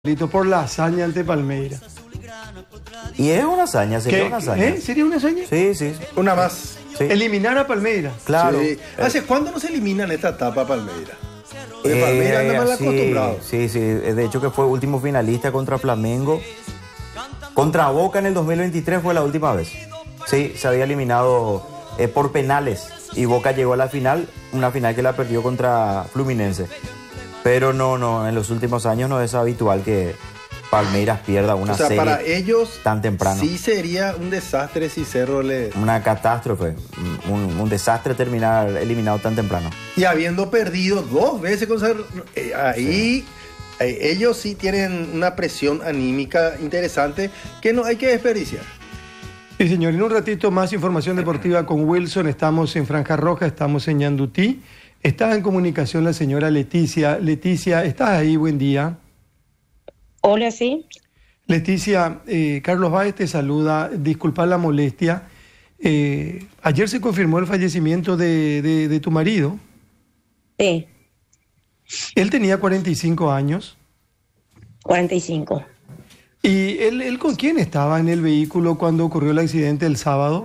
Por la hazaña ante Palmeiras. Y es una hazaña, sería una hazaña. ¿Sería una hazaña? Sí, sí. Una más. Sí. Eliminar a Palmeiras. Claro. Sí. ¿Hace cuándo no se elimina en esta etapa Palmeiras? Porque Palmeiras anda mal acostumbrado. Sí, sí. De hecho que fue último finalista contra Flamengo. Contra Boca en el 2023 fue la última vez. Sí, se había eliminado por penales. Y Boca llegó a la final, una final que la perdió contra Fluminense. Pero no, en los últimos años no es habitual que Palmeiras pierda una serie para ellos tan temprano. Sí sería un desastre si Cerro le... Una catástrofe, un desastre terminar eliminado tan temprano. Y habiendo perdido 2 veces con Cerro, ahí ellos sí tienen una presión anímica interesante que no hay que desperdiciar. Sí, señor. En un ratito más información deportiva con Wilson. Estamos en Franja Roja, estamos en Ñandutí. Está en comunicación la señora Leticia. Leticia, ¿estás ahí? Buen día. Hola, sí. Leticia, Carlos Báez te saluda. Disculpa la molestia. Ayer se confirmó el fallecimiento de tu marido. Sí. Él tenía 45 años. 45. ¿Y él con quién estaba en el vehículo cuando ocurrió el accidente el sábado?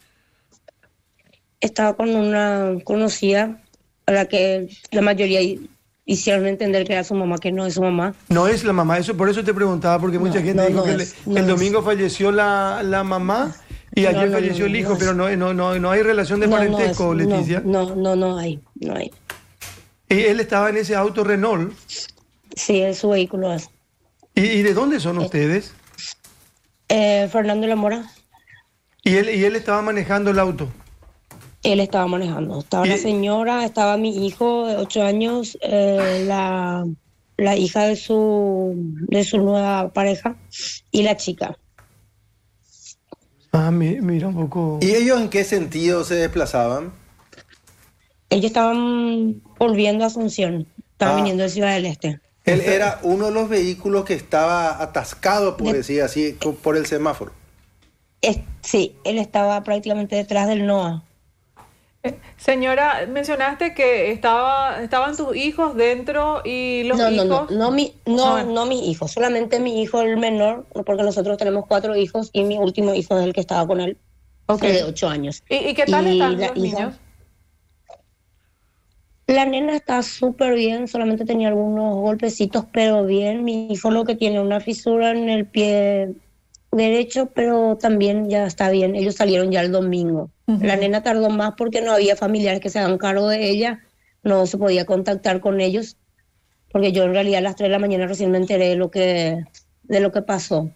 Estaba con una conocida a la que la mayoría hicieron entender que era su mamá, que no es su mamá. No es la mamá, por eso te preguntaba, porque mucha gente dijo que el domingo falleció la mamá y ayer falleció el hijo, pero no hay relación de parentesco, Leticia. No hay. ¿Y él estaba en ese auto Renault? Sí, es su vehículo. ¿Y de dónde son ustedes? Fernando de la Mora. ¿Y él estaba manejando el auto? Él estaba manejando. Estaba la señora, estaba mi hijo de 8 años, la hija de su nueva pareja y la chica. Mira un poco. ¿Y ellos en qué sentido se desplazaban? Ellos estaban volviendo a Asunción, estaban viniendo de Ciudad del Este. Él era uno de los vehículos que estaba atascado, por decir así, por el semáforo. Sí, él estaba prácticamente detrás del NOA. Señora, mencionaste que estaban tus hijos dentro y los hijos... No mis hijos, solamente mi hijo el menor, porque nosotros tenemos 4 hijos y mi último hijo es el que estaba con él, de 8 años. ¿Y qué tal están los niños? La nena está súper bien, solamente tenía algunos golpecitos, pero bien. Mi hijo lo que tiene una fisura en el pie derecho, pero también ya está bien. Ellos salieron ya el domingo. La nena tardó más porque no había familiares que se hagan cargo de ella, no se podía contactar con ellos, porque yo en realidad a las 3 de la mañana recién me enteré de lo que pasó.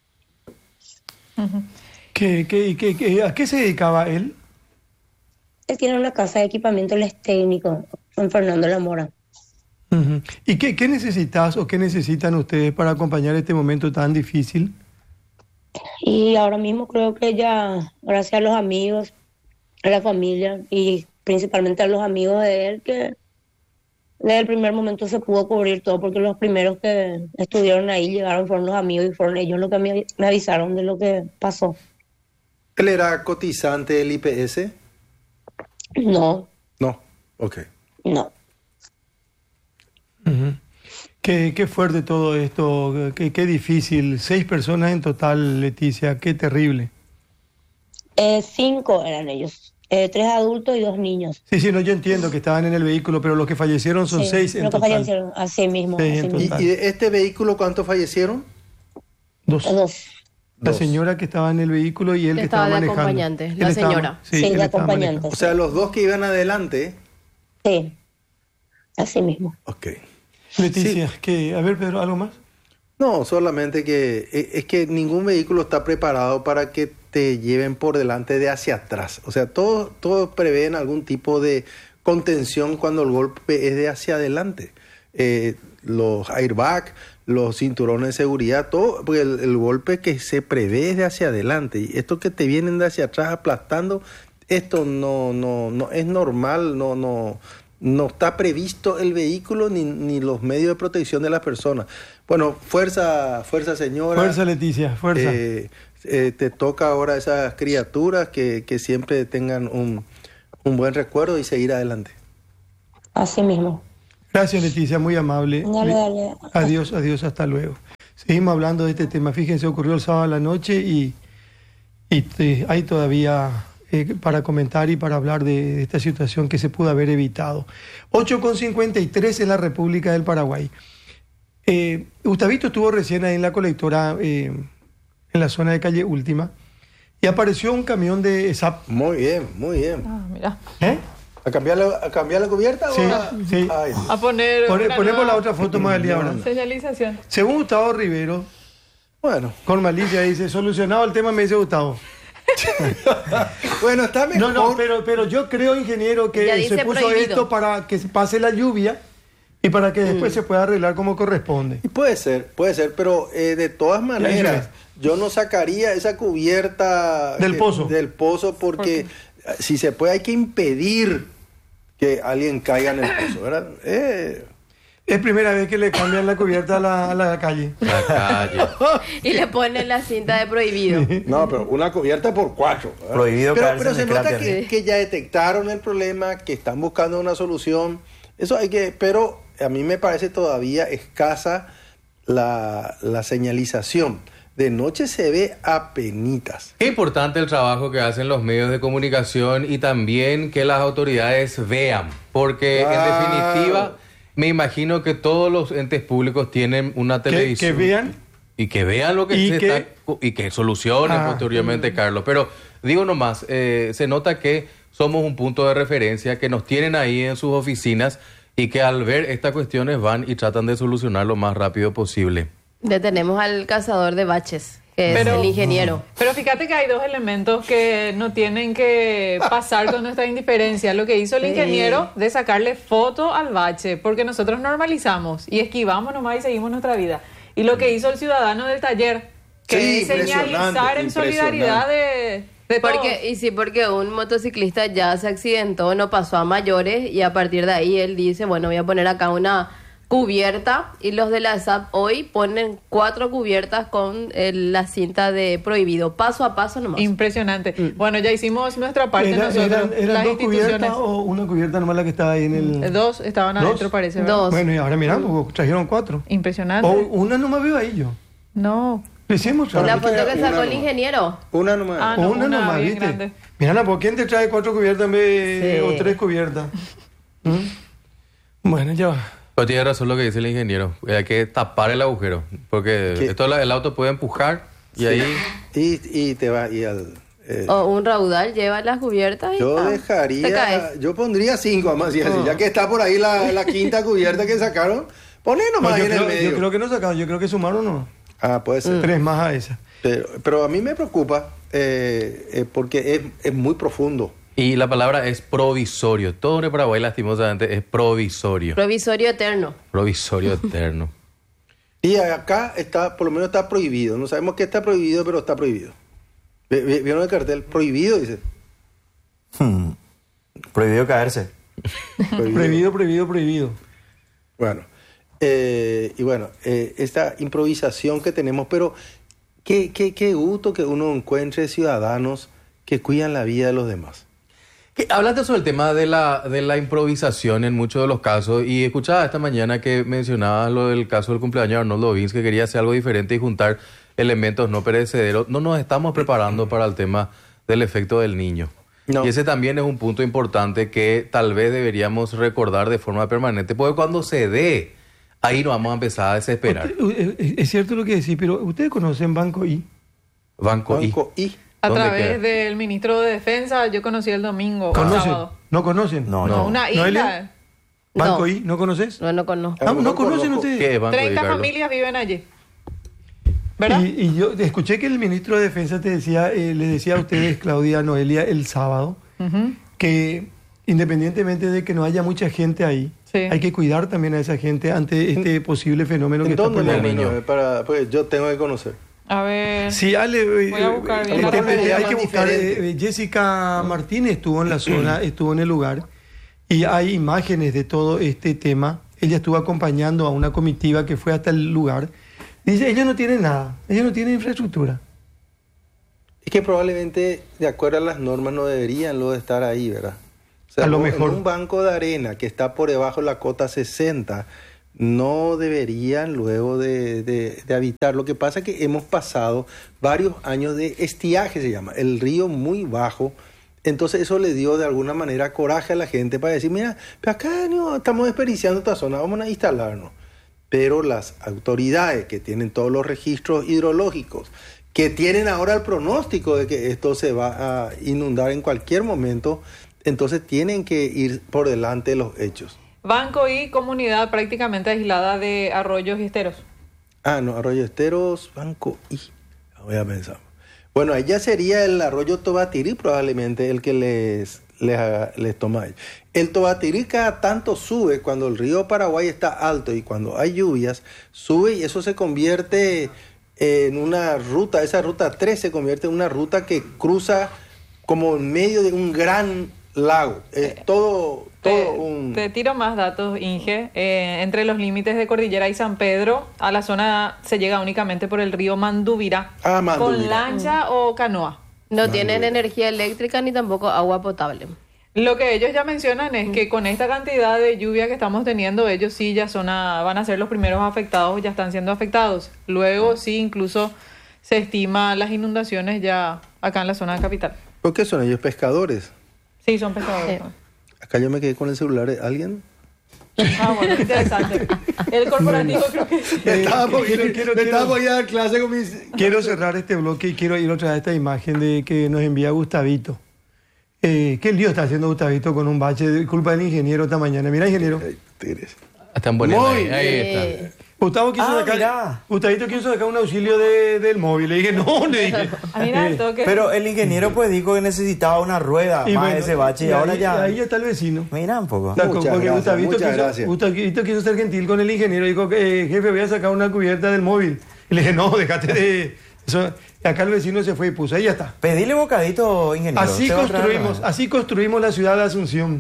¿A qué se dedicaba él? Él tiene una casa de equipamiento, él es técnico en Fernando de la Mora. ¿Y qué necesitas o qué necesitan ustedes para acompañar este momento tan difícil? Y ahora mismo creo que ella, gracias a los amigos, a la familia y principalmente a los amigos de él, que desde el primer momento se pudo cubrir todo, porque los primeros que estuvieron ahí llegaron fueron los amigos y fueron ellos los que me avisaron de lo que pasó. ¿Él era cotizante del IPS? No. No, ok. No. Qué fuerte todo esto, qué difícil. 6 personas en total, Leticia, qué terrible. 5 eran ellos, 3 adultos y 2 niños. Sí, no, yo entiendo que estaban en el vehículo, pero los que fallecieron son 6 en total. Los que fallecieron, así mismo. ¿Y de este vehículo cuántos fallecieron? 2. 2. La señora que estaba en el vehículo y él que estaba manejando. Acompañante, la señora. Sí, de acompañante. O sea, los 2 que iban adelante. Sí, así mismo. Ok. Leticia, a ver, Pedro, ¿algo más? No, solamente que es que ningún vehículo está preparado para que te lleven por delante de hacia atrás. O sea, todos prevén algún tipo de contención cuando el golpe es de hacia adelante. Los airbags, los cinturones de seguridad, todo, porque el golpe que se prevé es de hacia adelante. Y esto que te vienen de hacia atrás aplastando, esto no es normal, no está previsto el vehículo ni los medios de protección de las personas. Bueno, fuerza señora. Fuerza, Leticia, fuerza. Te toca ahora a esas criaturas que siempre tengan un buen recuerdo y seguir adelante. Así mismo. Gracias, Leticia, muy amable. Dale. Adiós, hasta luego. Seguimos hablando de este tema. Fíjense, ocurrió el sábado a la noche y hay todavía para comentar y para hablar de esta situación que se pudo haber evitado. 8:53 en la República del Paraguay. Gustavito estuvo recién ahí en la colectora, en la zona de Calle Última, y apareció un camión de SAP. Muy bien, muy bien. Mira. ¿A cambiar la cubierta? Sí, sí. Ay, A poner. Ponemos la otra foto más allá ahora. Señalización. Según Gustavo Rivero, bueno. con malicia dice, solucionado el tema, me dice Gustavo. Bueno, está mejor. No, pero yo creo, ingeniero, Ya que dice se puso prohibido. esto para que pase la lluvia y para que después se pueda arreglar como corresponde. Y puede ser, pero de todas maneras, yo no sacaría esa cubierta Del pozo. Del pozo porque si se puede hay que impedir que alguien caiga en el pozo, ¿verdad? Es primera vez que le cambian la cubierta a la calle. La calle. Y le ponen la cinta de prohibido. No, pero una cubierta por 4. ¿verdad? Prohibido caerse pero en se el nota cráter. que ya detectaron el problema, que están buscando una solución. Eso hay que, pero a mí me parece todavía escasa la señalización. De noche se ve apenitas. Qué importante el trabajo que hacen los medios de comunicación y también que las autoridades vean, porque Claro. en definitiva me imagino que todos los entes públicos tienen una televisión. Que vean. Y que vean lo que Y se que- está y que solucionen posteriormente, Carlos. Pero digo nomás, se nota que somos un punto de referencia, que nos tienen ahí en sus oficinas y que al ver estas cuestiones van y tratan de solucionar lo más rápido posible. Detenemos al cazador de baches, que es Pero- el ingeniero. Pero fíjate que hay dos elementos que no tienen que pasar con nuestra indiferencia. Lo que hizo el Sí. ingeniero de sacarle foto al bache, porque nosotros normalizamos y esquivamos nomás y seguimos nuestra vida. Y lo que hizo el ciudadano del taller, que Sí, es señalizar en impresionante, solidaridad de todos. Porque un motociclista ya se accidentó, no pasó a mayores y a partir de ahí él dice, bueno, voy a poner acá una cubierta y los de la SAP hoy ponen 4 cubiertas con la cinta de prohibido, paso a paso nomás. Impresionante. Bueno, ya hicimos nuestra parte nosotros, ¿Eran las dos instituciones. cubiertas o una cubierta nomás la que estaba ahí en el...? Dos estaban ¿Dos? adentro, parece. ¿verdad? Dos. Bueno, y ahora miramos, trajeron 4. Impresionante. O una nomás veo ahí yo. No. Le hicimos La trabajo. foto que Una sacó el nomás. ingeniero. Una nomás. Ah, O no, una una nomás, bien ¿viste? grande. Mira, ¿por quién te trae 4 cubiertas en vez de, Sí. o 3 cubiertas? ¿Mm? Bueno, ya va. Pero tiene razón lo que dice el ingeniero. Hay que tapar el agujero. Porque ¿Qué? esto el auto puede empujar y ahí. Y te va y al... O un raudal lleva las cubiertas y Yo te caes. dejaría, yo pondría 5 además, y así, ya que está por ahí la quinta cubierta que sacaron, poné nomás No, ahí yo, en el creo, medio. yo creo que no sacaron, yo creo que sumaron no. Ah, puede ser. 3 más a esa. Pero a mí me preocupa porque es muy profundo. Y la palabra es provisorio. Todo en Paraguay, lastimosamente, es provisorio. Provisorio eterno. Provisorio eterno. Y acá está, por lo menos está prohibido. No sabemos qué está prohibido, pero está prohibido. ¿Vieron el cartel? Prohibido, dice. Prohibido caerse. Prohibido. Bueno, esta improvisación que tenemos, pero qué gusto que uno encuentre ciudadanos que cuidan la vida de los demás. Hablaste sobre el tema de la improvisación en muchos de los casos y escuchaba esta mañana que mencionabas lo del caso del cumpleaños de Arnoldo Vins, que quería hacer algo diferente y juntar elementos no perecederos. No nos estamos preparando para el tema del efecto del niño. No. Y ese también es un punto importante que tal vez deberíamos recordar de forma permanente, porque cuando se dé, ahí nos vamos a empezar a desesperar. Es cierto lo que decís, pero ustedes conocen Banco I. Banco I. Banco I. A ¿Dónde través queda? del ministro de Defensa, yo conocí el domingo, el ¿Conocen? sábado. ¿No conocen? No, No, no. una ¿Noelia? isla. Banco No. I, ¿no conoces? No conozco. Ah, ¿no conocen conozco. ustedes? ¿Qué es Banco I, 30 Carlos? familias viven allí. ¿Verdad? Y yo escuché que el ministro de Defensa te decía, le decía a ustedes, Claudia, Noelia, el sábado, Ujú. que independientemente de que no haya mucha gente ahí, Sí. hay que cuidar también a esa gente ante este posible fenómeno que ¿En está dónde por más o el venir. menos? niño. Pues yo tengo que conocer. A ver. Sí, Ale, Voy a buscar bien la hay que más buscar. diferente. Jessica Martínez estuvo en la zona, estuvo en el lugar y hay imágenes de todo este tema. Ella estuvo acompañando a una comitiva que fue hasta el lugar. Dice, ella no tiene nada, ella no tiene infraestructura. Es que probablemente, de acuerdo a las normas, no deberían lo de estar ahí, ¿verdad? O sea, A lo en mejor. un banco de arena que está por debajo de la cota 60, no deberían luego de habitar. Lo que pasa es que hemos pasado varios años de estiaje, se llama, el río muy bajo. Entonces eso le dio de alguna manera coraje a la gente para decir, mira, acá no, estamos desperdiciando esta zona, vamos a instalarnos. Pero las autoridades que tienen todos los registros hidrológicos, que tienen ahora el pronóstico de que esto se va a inundar en cualquier momento, entonces tienen que ir por delante de los hechos. Banco y comunidad prácticamente aislada de arroyos y esteros. No, arroyo esteros, banco y... Voy a pensar. Bueno, allá sería el arroyo Tobatirí probablemente el que les toma. El Tobatirí cada tanto sube cuando el río Paraguay está alto y cuando hay lluvias, sube y eso se convierte en una ruta, esa ruta 3 se convierte en una ruta que cruza como en medio de un gran lago. Te tiro más datos, Inge. Entre los límites de Cordillera y San Pedro, a la zona se llega únicamente por el río Mandubira. Mandubira. ¿Con lancha o canoa? No tienen energía eléctrica ni tampoco agua potable. Lo que ellos ya mencionan es que con esta cantidad de lluvia que estamos teniendo, ellos sí ya van a ser los primeros afectados, ya están siendo afectados. Luego sí, incluso se estima las inundaciones ya acá en la zona de capital. ¿Por qué son ellos pescadores? Sí, son pescadores. Acá yo me quedé con el celular de alguien. Bueno, interesante. El corporativo creo que sí. Quiero cerrar este bloque y quiero ir otra vez a esta imagen de que nos envía Gustavito. ¿Qué lío está haciendo Gustavito con un bache de culpa del ingeniero esta mañana? Mira, ingeniero. Están poniendo ahí está. Gustavo Gustavito quiso sacar un auxilio del móvil. Le dije, no, le dije. Pero el ingeniero pues dijo que necesitaba una rueda y más bueno, ese bache y ahora ya... Ahí está el vecino. Mira un poco. Muchas gracias. Gustavito quiso ser gentil con el ingeniero. Dijo, jefe, voy a sacar una cubierta del móvil. Y le dije, no, déjate de... Eso. Acá el vecino se fue y puso, ahí ya está. Pedile bocadito, ingeniero. Así construimos la ciudad de Asunción.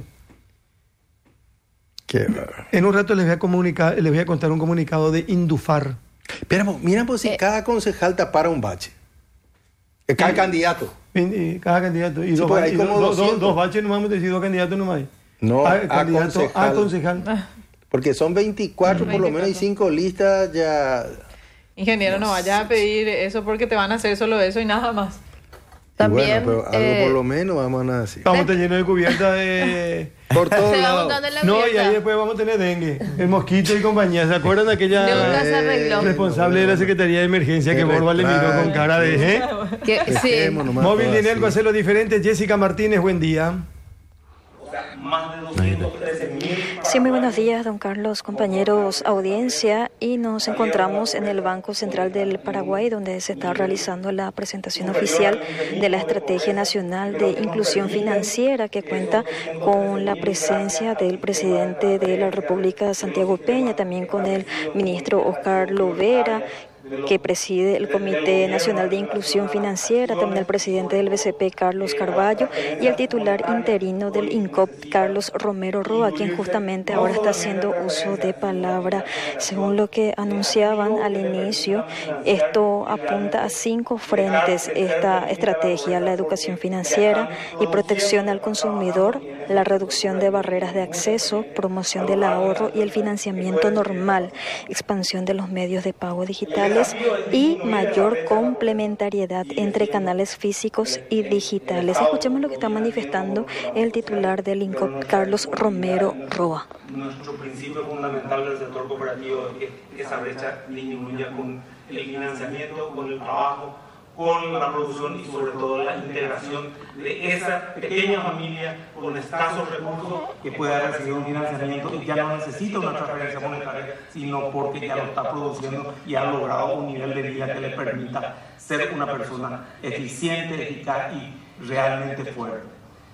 En un rato les voy a contar un comunicado de Indufar. Pero mira pues si cada concejal tapara un bache. Cada candidato. Cada candidato. Y sí, dos baches nomás, hemos decidido candidatos nomás. No, candidato a concejal. Porque son 24 por lo menos y 5 listas ya... Ingeniero, no vayas a pedir eso porque te van a hacer solo eso y nada más. También, bueno, pero algo por lo menos vamos a decir. Vamos a estar llenos de cubierta de... por todos lados. No, y ahí después vamos a tener dengue, el mosquito y compañía. ¿Se acuerdan de aquella responsable de la Secretaría de Emergencia que Borba le miró con cara de... Sí. Móvil Dinelco hace lo diferente. Jessica Martínez, buen día. Más de 213.000. Sí, muy buenos días, don Carlos, compañeros, audiencia, y nos encontramos en el Banco Central del Paraguay, donde se está realizando la presentación oficial de la Estrategia Nacional de Inclusión Financiera, que cuenta con la presencia del presidente de la República, Santiago Peña, también con el ministro Oscar Lovera, que preside el Comité Nacional de Inclusión Financiera, también el presidente del BCP, Carlos Carballo, y el titular interino del INCOP, Carlos Romero Roa, quien justamente ahora está haciendo uso de palabra. Según lo que anunciaban al inicio, esto apunta a 5 frentes, esta estrategia: la educación financiera y protección al consumidor, la reducción de barreras de acceso, promoción del ahorro y el financiamiento normal, expansión de los medios de pago digitales y mayor complementariedad entre canales físicos y digitales. Escuchemos lo que está manifestando el titular del INCOP, Carlos Romero Roa. Nuestro principio fundamental del sector cooperativo es que esa brecha disminuya con el financiamiento, con el trabajo, con la producción y sobre todo la integración de esa pequeña familia con escasos recursos que pueda recibir un financiamiento y ya no necesita una transferencia monetaria, sino porque ya lo está produciendo y ha logrado un nivel de vida que le permita ser una persona eficiente, eficaz y realmente fuerte.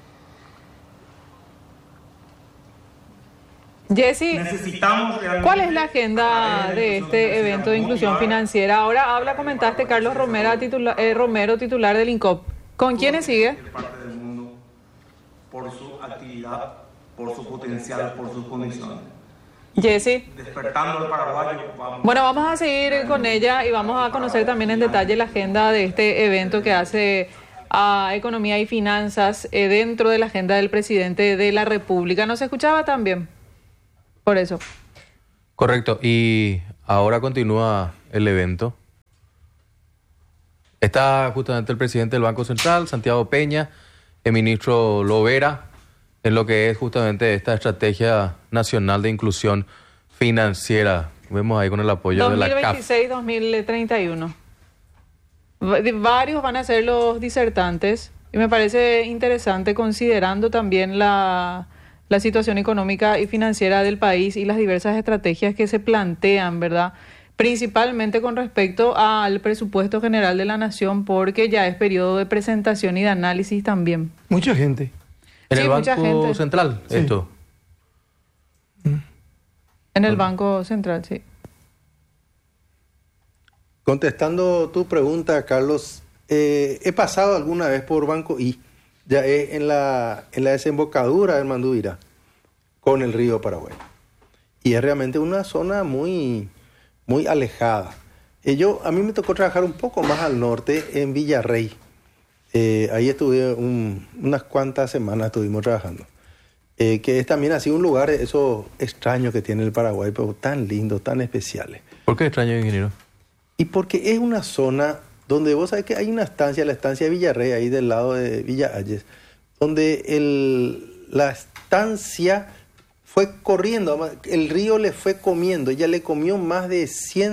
Jessy, ¿cuál es la agenda de este evento de inclusión financiera? Ahora comentaste Carlos Romero, titular del INCOP. ¿Con quiénes sigue? Parte del mundo por su actividad, por su potencial, por sus condiciones. Jessy. Despertando el paraguayo. Bueno, vamos a seguir con ella y vamos a conocer también en detalle la agenda de este evento que hace a Economía y Finanzas dentro de la agenda del presidente de la República. ¿Nos escuchaba también? Por eso. Correcto. Y ahora continúa el evento. Está justamente el presidente del Banco Central, Santiago Peña, el ministro Lovera, en lo que es justamente esta estrategia nacional de inclusión financiera. Vemos ahí con el apoyo de la CAF. 2026-2031. Varios van a ser los disertantes y me parece interesante considerando también la situación económica y financiera del país y las diversas estrategias que se plantean, ¿verdad? Principalmente con respecto al presupuesto general de la nación, porque ya es periodo de presentación y de análisis también. Mucha gente. En Sí, el mucha Banco gente. Central, Sí. esto. En el Banco Central, sí. Contestando tu pregunta, Carlos, he pasado alguna vez por Banco I, ya en la desembocadura del Mandubirá, con el río Paraguay. Y es realmente una zona muy, muy alejada. A mí me tocó trabajar un poco más al norte, en Villarrey. Ahí estuve unas cuantas semanas estuvimos trabajando. Que es también así un lugar, eso extraño que tiene el Paraguay, pero tan lindo, tan especiales. ¿Por qué extraño, ingeniero? Y porque es una zona donde vos sabés que hay una estancia, la estancia de Villarrey, ahí del lado de Villa Ayes, donde la estancia fue corriendo, el río le fue comiendo, ella le comió más de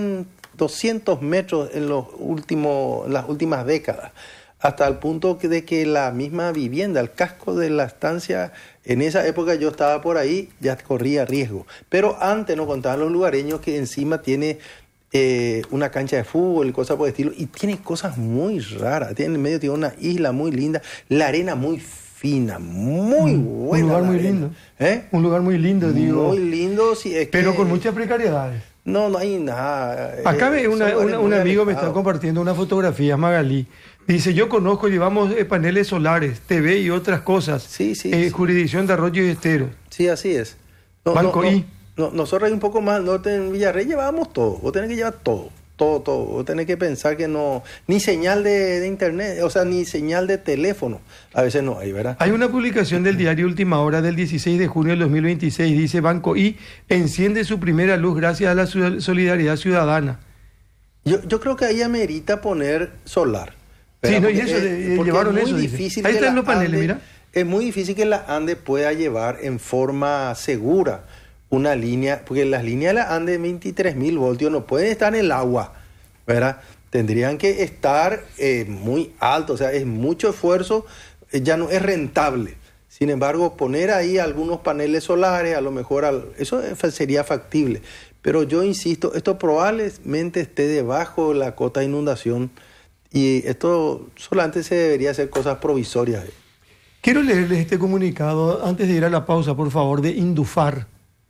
200 metros en las últimas décadas, hasta el punto de que la misma vivienda, el casco de la estancia, en esa época yo estaba por ahí, ya corría riesgo. Pero antes nos contaban los lugareños que encima tiene una cancha de fútbol y cosas por el estilo, y tiene cosas muy raras. En el medio tiene una isla muy linda, la arena muy fina, muy buena. Un lugar muy arena. lindo. ¿Eh? Un lugar muy lindo, digo. Muy lindo, sí. Pero con muchas precariedades. No hay nada. Acá un amigo me está compartiendo compartiendo una fotografía, Magalí. Dice, yo conozco, llevamos paneles solares, TV y otras cosas. Sí, sí. Jurisdicción de Arroyo y Estero. Sí, así es. Banco I. Nosotros hay un poco más al norte en Villarrey llevábamos todo. Vos tenés que llevar todo. Vos tenés que pensar que no... Ni señal de internet, o sea, ni señal de teléfono. A veces no hay, ¿verdad? Hay una publicación del diario Última Hora del 16 de junio del 2026. Dice, Banco I enciende su primera luz gracias a la solidaridad ciudadana. Yo creo que ahí amerita poner solar. Sí, ¿verdad? no, y eso, Porque llevaron es muy eso. Dice. difícil Ahí que están la los paneles, ANDE- mira. Es muy difícil que la ANDE pueda llevar en forma segura una línea, porque las líneas de la ANDE de 23.000 voltios no pueden estar en el agua, ¿verdad? Tendrían que estar muy altos, o sea, es mucho esfuerzo, ya no es rentable. Sin embargo, poner ahí algunos paneles solares, a lo mejor eso sería factible. Pero yo insisto, esto probablemente esté debajo de la cota de inundación y esto solamente se debería hacer cosas provisorias. Quiero leerles este comunicado antes de ir a la pausa, por favor, de Indufar.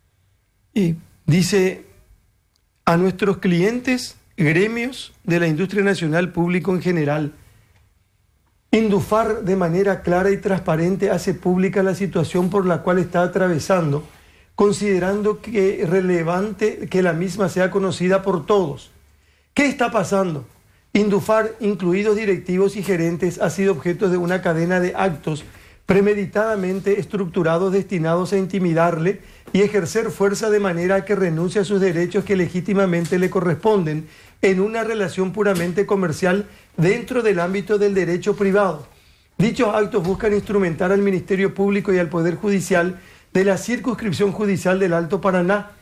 Y dice, a nuestros clientes, gremios de la industria nacional, público en general, Indufar de manera clara y transparente hace pública la situación por la cual está atravesando, considerando que es relevante que la misma sea conocida por todos. ¿Qué está pasando? Indufar, incluidos directivos y gerentes, ha sido objeto de una cadena de actos premeditadamente estructurados destinados a intimidarle y ejercer fuerza de manera que renuncie a sus derechos que legítimamente le corresponden en una relación puramente comercial dentro del ámbito del derecho privado. Dichos actos buscan instrumentar al Ministerio Público y al Poder Judicial de la Circunscripción Judicial del Alto Paraná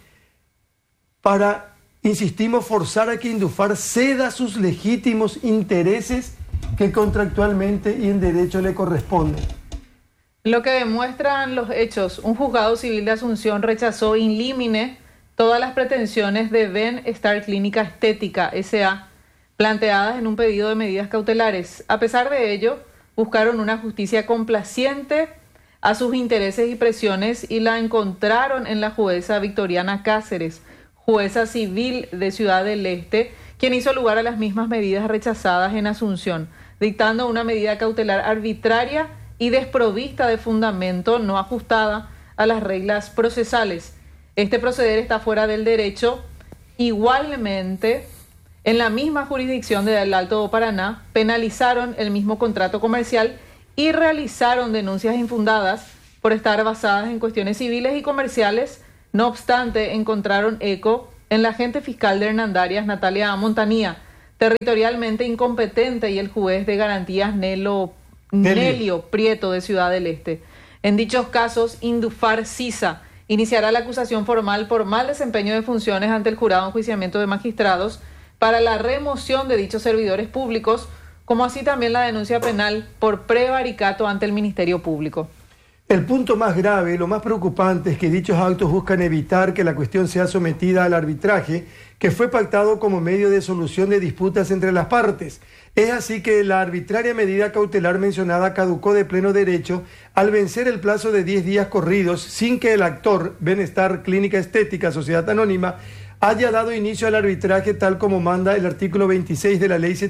para, insistimos, forzar a que Indufar ceda sus legítimos intereses que contractualmente y en derecho le corresponden. Lo que demuestran los hechos, un juzgado civil de Asunción rechazó in limine todas las pretensiones de Ben Star Clínica Estética S.A. planteadas en un pedido de medidas cautelares. A pesar de ello, buscaron una justicia complaciente a sus intereses y presiones y la encontraron en la jueza Victoriana Cáceres, jueza civil de Ciudad del Este, quien hizo lugar a las mismas medidas rechazadas en Asunción, dictando una medida cautelar arbitraria y desprovista de fundamento, no ajustada a las reglas procesales. Este proceder está fuera del derecho. Igualmente, en la misma jurisdicción del Alto Paraná, penalizaron el mismo contrato comercial y realizaron denuncias infundadas por estar basadas en cuestiones civiles y comerciales No obstante, encontraron eco en la agente fiscal de Hernandarias, Natalia Montanía, territorialmente incompetente, y el juez de garantías Nelio Prieto de Ciudad del Este. En dichos casos, Indufar Sisa iniciará la acusación formal por mal desempeño de funciones ante el jurado de enjuiciamiento de magistrados para la remoción de dichos servidores públicos, como así también la denuncia penal por prevaricato ante el Ministerio Público. El punto más grave, lo más preocupante, es que dichos actos buscan evitar que la cuestión sea sometida al arbitraje, que fue pactado como medio de solución de disputas entre las partes. Es así que la arbitraria medida cautelar mencionada caducó de pleno derecho al vencer el plazo de 10 días corridos sin que el actor Benestar Clínica Estética, Sociedad Anónima, haya dado inicio al arbitraje tal como manda el artículo 26 de la Ley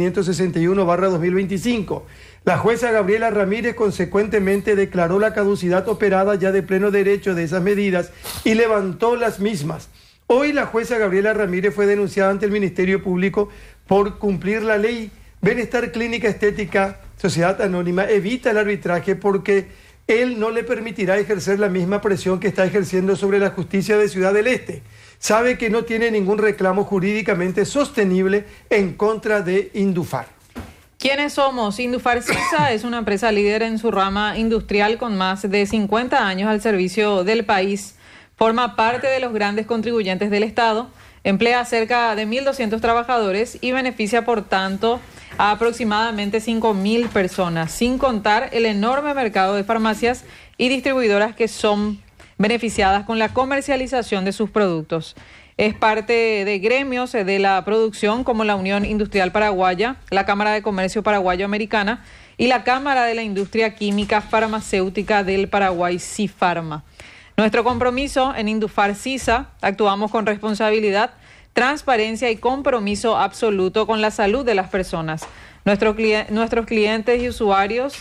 7561/2025. La jueza Gabriela Ramírez consecuentemente declaró la caducidad operada ya de pleno derecho de esas medidas y levantó las mismas. Hoy la jueza Gabriela Ramírez fue denunciada ante el Ministerio Público por cumplir la ley. Benestar Clínica Estética, Sociedad Anónima, evita el arbitraje porque él no le permitirá ejercer la misma presión que está ejerciendo sobre la justicia de Ciudad del Este. Sabe que no tiene ningún reclamo jurídicamente sostenible en contra de Indufar. ¿Quiénes somos? Indufar Sisa es una empresa líder en su rama industrial con más de 50 años al servicio del país. Forma parte de los grandes contribuyentes del Estado, emplea cerca de 1.200 trabajadores y beneficia, por tanto, a aproximadamente 5.000 personas, sin contar el enorme mercado de farmacias y distribuidoras que son beneficiadas con la comercialización de sus productos. Es parte de gremios de la producción como la Unión Industrial Paraguaya, la Cámara de Comercio Paraguayo-Americana y la Cámara de la Industria Química Farmacéutica del Paraguay, CIFARMA. Nuestro compromiso en Indufar Sisa: actuamos con responsabilidad, transparencia y compromiso absoluto con la salud de las personas. Nuestros clientes y usuarios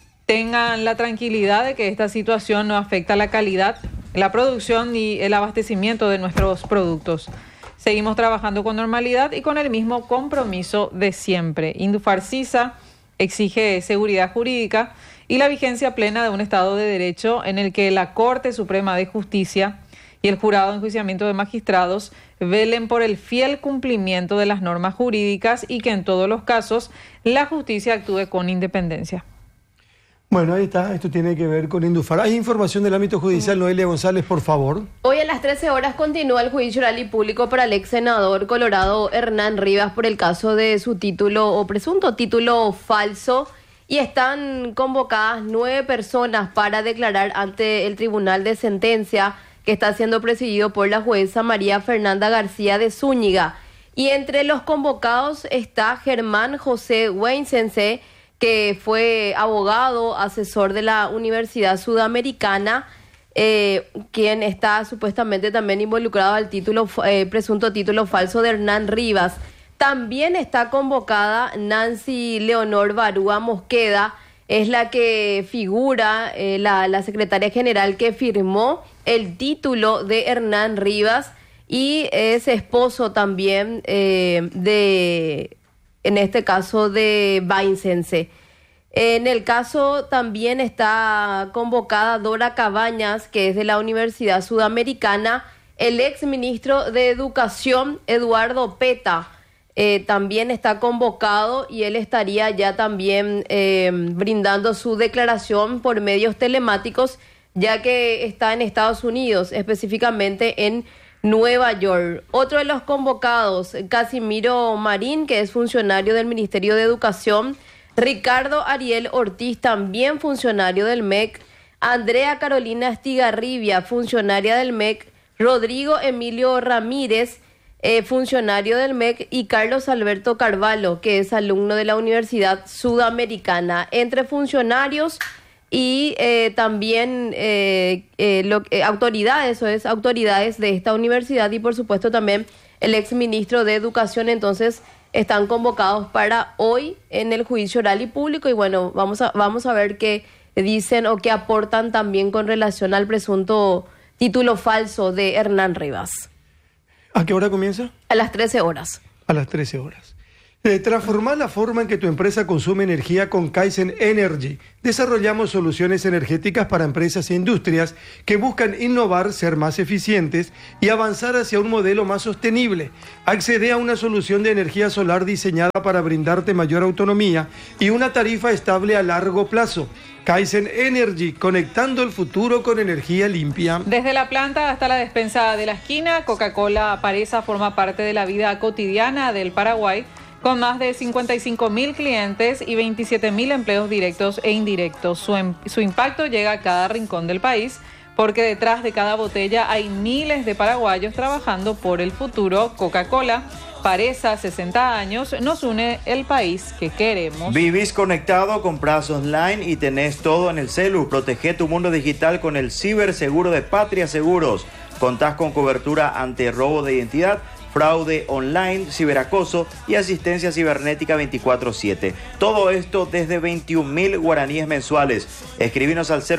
tengan la tranquilidad de que esta situación no afecta la calidad, la producción y el abastecimiento de nuestros productos. Seguimos trabajando con normalidad y con el mismo compromiso de siempre. Indufar Sisa exige seguridad jurídica y la vigencia plena de un Estado de Derecho en el que la Corte Suprema de Justicia y el Jurado de Enjuiciamiento de Magistrados velen por el fiel cumplimiento de las normas jurídicas y que en todos los casos la justicia actúe con independencia. Bueno, ahí está, esto tiene que ver con Indufar. ¿Hay información del ámbito judicial, Noelia González, por favor? Hoy a las 13 horas continúa el juicio oral y público para el ex senador colorado Hernán Rivas por el caso de su título o presunto título falso, y están convocadas 9 personas para declarar ante el Tribunal de Sentencia, que está siendo presidido por la jueza María Fernanda García de Zúñiga. Y entre los convocados está Germán José Weinsense, que fue abogado, asesor de la Universidad Sudamericana, quien está supuestamente también involucrado al presunto título falso de Hernán Rivas. También está convocada Nancy Leonor Barúa Mosqueda, es la que figura, la secretaria general que firmó el título de Hernán Rivas, y es esposo también en este caso de Weinsense. En el caso también está convocada Dora Cabañas, que es de la Universidad Sudamericana, el ex ministro de Educación Eduardo Peta, también está convocado, y él estaría ya también brindando su declaración por medios telemáticos, ya que está en Estados Unidos, específicamente en Nueva York. Otro de los convocados, Casimiro Marín, que es funcionario del Ministerio de Educación, Ricardo Ariel Ortiz, también funcionario del MEC, Andrea Carolina Estigarribia, funcionaria del MEC, Rodrigo Emilio Ramírez, funcionario del MEC, y Carlos Alberto Carvalho, que es alumno de la Universidad Sudamericana. Entre funcionarios y también autoridades de esta universidad, y por supuesto también el exministro de Educación, entonces están convocados para hoy en el juicio oral y público. Y bueno, vamos a ver qué dicen o qué aportan también con relación al presunto título falso de Hernán Rivas. ¿A qué hora comienza? A las 13 horas. A las 13 horas. Transformar la forma en que tu empresa consume energía con Kaizen Energy. Desarrollamos soluciones energéticas para empresas e industrias que buscan innovar, ser más eficientes y avanzar hacia un modelo más sostenible. Accede a una solución de energía solar diseñada para brindarte mayor autonomía y una tarifa estable a largo plazo. Kaizen Energy, conectando el futuro con energía limpia. Desde la planta hasta la despensa de la esquina, Coca-Cola Paresa forma parte de la vida cotidiana del Paraguay, con más de 55.000 clientes y 27.000 empleos directos e indirectos. Su impacto llega a cada rincón del país, porque detrás de cada botella hay miles de paraguayos trabajando por el futuro. Coca-Cola Paresa, 60 años, nos une el país que queremos. Vivís conectado, compras online y tenés todo en el celu. Protege tu mundo digital con el ciberseguro de Patria Seguros. Contás con cobertura ante robo de identidad, fraude online, ciberacoso y asistencia cibernética 24/7. Todo esto desde 21.000 guaraníes mensuales. Escribinos al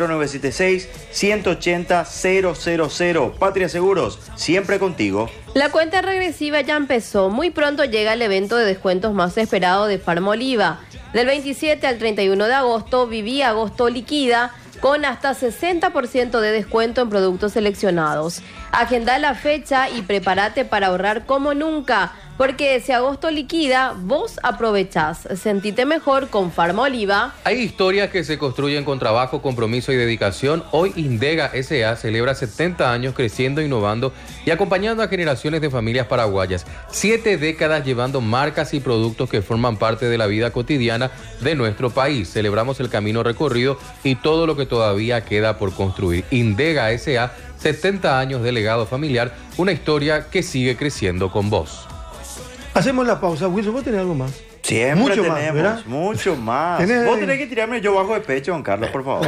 0976-180-000. Patria Seguros, siempre contigo. La cuenta regresiva ya empezó. Muy pronto llega el evento de descuentos más esperado de Farmoliva. Del 27 al 31 de agosto, Viví Agosto Liquida, con hasta 60% de descuento en productos seleccionados. Agenda la fecha y prepárate para ahorrar como nunca, porque si agosto liquida, vos aprovechás. Sentite mejor con Farmoliva. Hay historias que se construyen con trabajo, compromiso y dedicación. Hoy Indega S.A. celebra 70 años creciendo, innovando y acompañando a generaciones de familias paraguayas. 7 décadas llevando marcas y productos que forman parte de la vida cotidiana de nuestro país. Celebramos el camino recorrido y todo lo que todavía queda por construir. Indega S.A., 70 años de legado familiar, una historia que sigue creciendo con vos. Hacemos la pausa. Wilson, ¿vos tenés algo más? Siempre mucho tenemos, más, ¿verdad? mucho más. Vos tenés que tirarme yo bajo de pecho, Juan Carlos, por favor.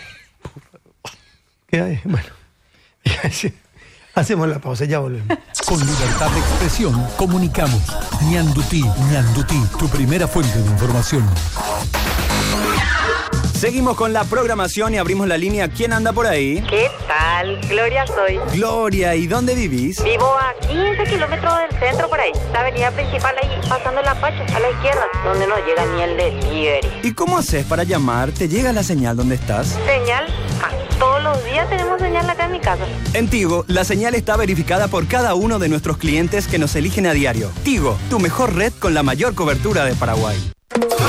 ¿Qué hay? Bueno, hacemos la pausa, ya volvemos. Con libertad de expresión, comunicamos. Ñandutí, tu primera fuente de información. Seguimos con la programación y abrimos la línea. ¿Quién anda por ahí? ¿Qué tal? Gloria soy. Gloria, ¿y dónde vivís? Vivo a 15 kilómetros del centro por ahí. La avenida principal ahí, pasando la Pacho, a la izquierda, donde no llega ni el delivery. ¿Y cómo haces para llamar? ¿Te llega la señal donde estás? ¿Señal? Todos los días tenemos señal acá en mi casa. En Tigo, la señal está verificada por cada uno de nuestros clientes que nos eligen a diario. Tigo, tu mejor red con la mayor cobertura de Paraguay.